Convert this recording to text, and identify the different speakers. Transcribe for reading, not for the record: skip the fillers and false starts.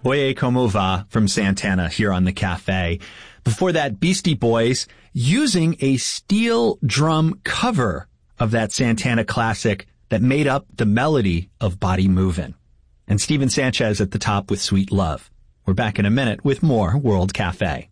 Speaker 1: Oye Como Va from Santana here on the Cafe. Before that, Beastie Boys using a steel drum cover of that Santana classic that made up the melody of Body Movin'. And Steven Sanchez at the top with Sweet Love. We're back in a minute with more World Cafe.